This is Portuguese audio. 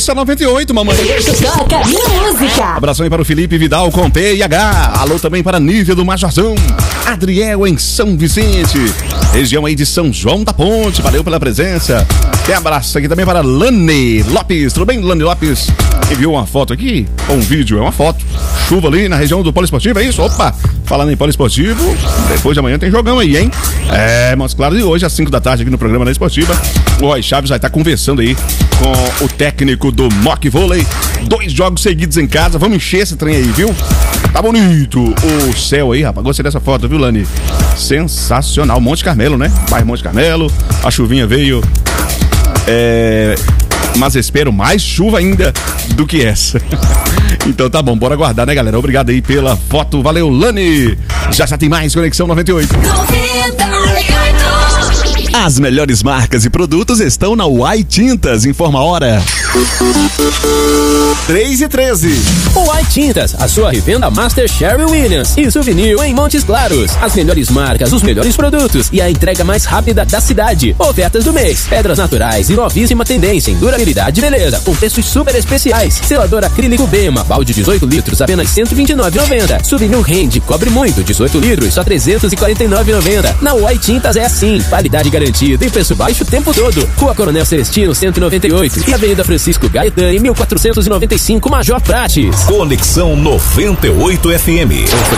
Conexão 98, mamãe. Toca minha música. Abração aí para o Felipe Vidal com PH. Alô também para Nívia do Majorzão. Adriel em São Vicente. Região aí de São João da Ponte. Valeu pela presença. Tem abraço aqui também para Lani Lopes. Tudo bem, Lani Lopes? Enviou uma foto aqui, ou um vídeo, é uma foto. Chuva ali na região do Poliesportivo, é isso? Opa! Falando em Poliesportivo, depois de amanhã tem jogão aí, hein? Mas claro, e hoje às 5 da tarde aqui no programa da Esportiva, o Roy Chaves vai estar conversando aí com o técnico do Mock Vôlei. 2 jogos seguidos em casa, vamos encher esse trem aí, viu? Tá bonito o céu aí, rapaz. Gostei dessa foto, viu, Lani? Sensacional. Monte Carmelo, né? Bairro Monte Carmelo, a chuvinha veio. Mas espero mais chuva ainda do que essa. Então tá bom, bora aguardar, né, galera? Obrigado aí pela foto, valeu, Lani. Já tem mais Conexão 98. As melhores marcas e produtos estão na Uai Tintas. Informa a hora. 3:13. Uai Tintas, a sua revenda Master Sherwin Williams e Souvenir em Montes Claros. As melhores marcas, os melhores produtos e a entrega mais rápida da cidade. Ofertas do mês: pedras naturais e novíssima tendência em durabilidade e beleza, com preços super especiais. Selador acrílico Bema, balde 18 litros, apenas R$ 129,90. Souvenir Rende, cobre muito, 18 litros, só R$ 349,90. Na Uai Tintas é assim, qualidade garantida e preço baixo o tempo todo. Rua Coronel Celestino, 198 e Avenida Francisco Gaetani, 1495, Major Prates. Conexão 98 FM.